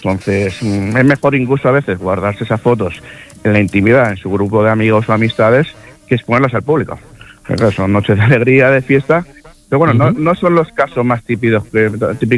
Entonces, es mejor incluso a veces guardarse esas fotos en la intimidad, en su grupo de amigos o amistades, que exponerlas al público. Claro, son noches de alegría, de fiesta, pero bueno, no son los casos más típicos